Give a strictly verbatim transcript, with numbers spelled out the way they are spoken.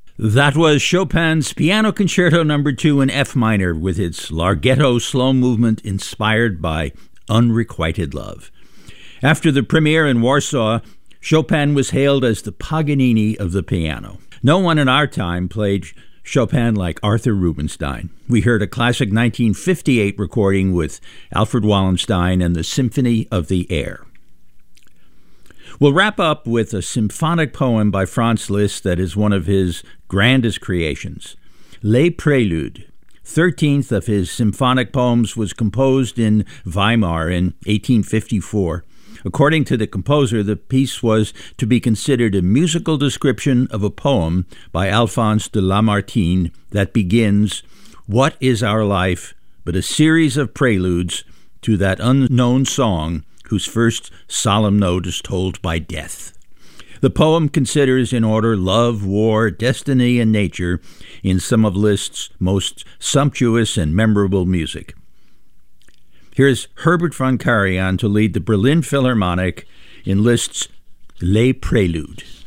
That was Chopin's Piano Concerto Number two in F minor with its larghetto slow movement inspired by unrequited love. After the premiere in Warsaw, Chopin was hailed as the Paganini of the piano. No one in our time played Chopin like Arthur Rubinstein. We heard a classic nineteen fifty-eight recording with Alfred Wallenstein and the Symphony of the Air. We'll wrap up with a symphonic poem by Franz Liszt that is one of his grandest creations. Les Préludes, thirteenth of his symphonic poems, was composed in Weimar in eighteen fifty-four. According to the composer, the piece was to be considered a musical description of a poem by Alphonse de Lamartine that begins, "What is our life but a series of preludes to that unknown song whose first solemn note is told by death?" The poem considers in order love, war, destiny, and nature in some of Liszt's most sumptuous and memorable music. Here's Herbert von Karajan to lead the Berlin Philharmonic in Liszt's Les Préludes.